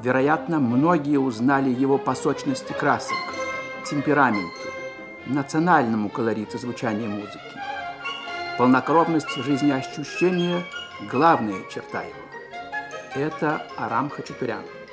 Вероятно, многие узнали его по сочности красок, темпераменту, национальному колориту звучания музыки. Полнокровность жизнеощущения – главная черта его. Это Арам Хачатурян.